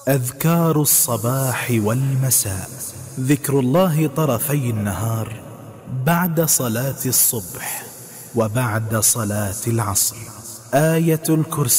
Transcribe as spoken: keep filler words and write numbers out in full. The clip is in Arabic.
أذكار الصباح والمساء. ذكر الله طرفي النهار بعد صلاة الصبح وبعد صلاة العصر. آية الكرسي